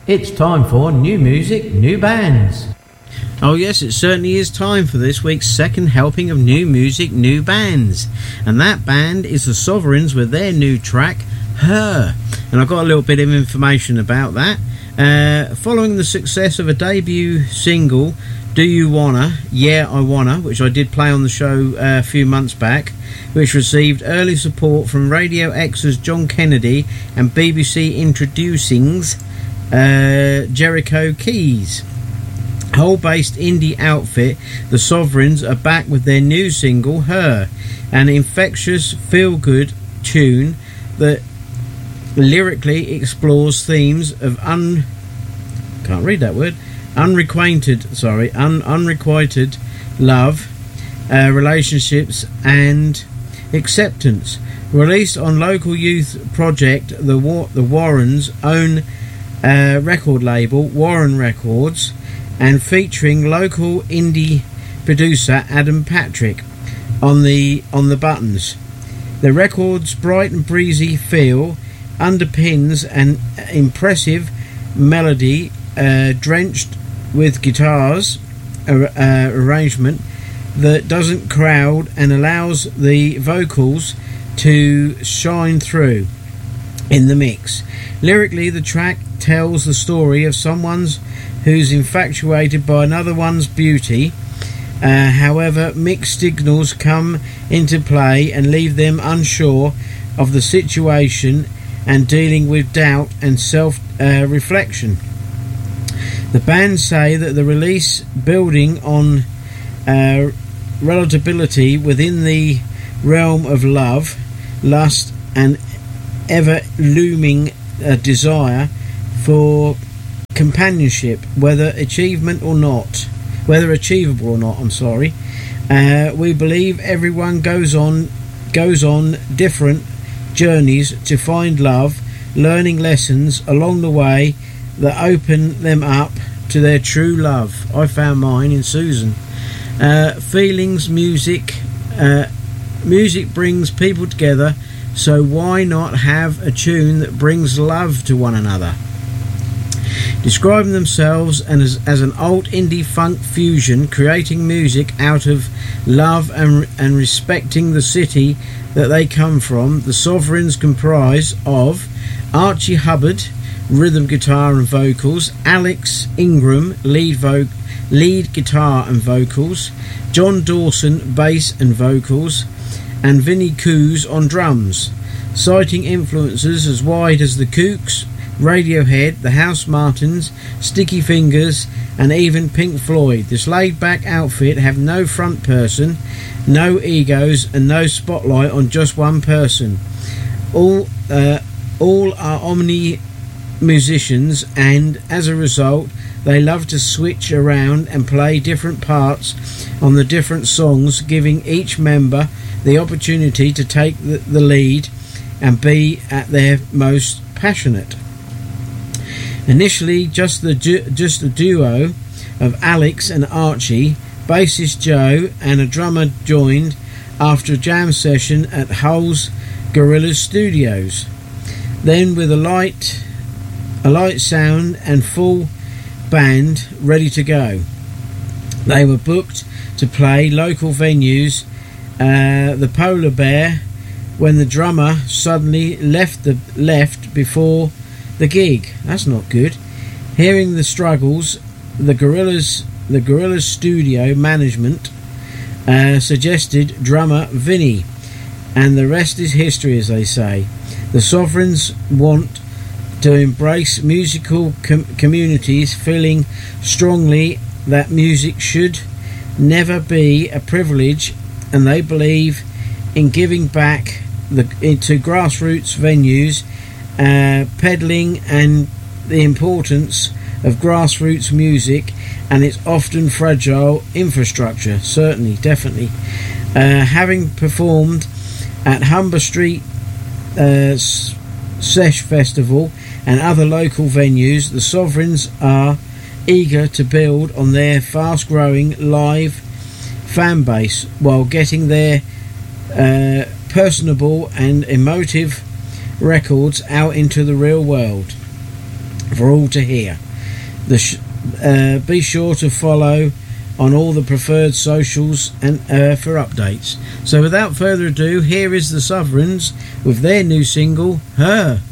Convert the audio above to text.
It's time for new music, new bands. Oh yes, it certainly is time for this week's second helping of new music, new bands. And that band is the Sovereigns with their new track, Her. And I've got a little bit of information about that. Following the success of a debut single, Do You Wanna? Yeah, I Wanna, which I did play on the show a few months back, which received early support from Radio X's John Kennedy and BBC Introducing's Jericho Keys. Hull-based indie outfit, the Sovereigns are back with their new single, Her, an infectious, feel-good tune that lyrically explores themes of unrequited love, relationships and acceptance. Released on local youth project the Warrens' own record label, Warren Records, and featuring local indie producer Adam Patrick on the buttons. The record's bright and breezy feel underpins an impressive melody drenched with guitars arrangement that doesn't crowd and allows the vocals to shine through in the mix. Lyrically, the track tells the story of someone who's infatuated by another one's beauty. However, mixed signals come into play and leave them unsure of the situation and dealing with doubt and self-reflection. The band say that the release, building on relatability within the realm of love, lust and ever-looming desire for companionship, whether achievable or not, we believe everyone goes on different journeys to find love, learning lessons along the way that open them up to their true love. I found mine in Susan. Feelings, music brings people together, so why not have a tune that brings love to one another? Describing themselves as an alt indie funk fusion, creating music out of love and respecting the city that they come from, the Sovereigns comprise of Archie Hubbard, rhythm guitar and vocals, Alex Ingram, lead guitar and vocals, John Dawson, bass and vocals, and Vinnie Coos on drums, citing influences as wide as the Kooks, Radiohead, the House Martins, Sticky Fingers, and even Pink Floyd. This laid-back outfit have no front person, no egos, and no spotlight on just one person. All are omni musicians, and as a result, they love to switch around and play different parts on the different songs, giving each member the opportunity to take the lead and be at their most passionate. Initially, just a duo of Alex and Archie, bassist Joe, and a drummer joined after a jam session at Hull's Gorilla Studios. Then, with a light sound and full band ready to go, they were booked to play local venues. The Polar Bear, when the drummer suddenly left before the gig. That's not good. Hearing the struggles, the Gorillaz studio management suggested drummer Vinny, and the rest is history, as they say. The Sovereigns want to embrace musical communities, feeling strongly that music should never be a privilege, and they believe in giving back into grassroots venues, peddling and the importance of grassroots music and its often fragile infrastructure. Certainly, definitely. Having performed at Humber Street Sesh Festival and other local venues, the Sovereigns are eager to build on their fast-growing live fan base while getting their personable and emotive records out into the real world. for all to hear. Be sure to follow on all the preferred socials and for updates. So without further ado, here is the Sovereigns with their new single, Her.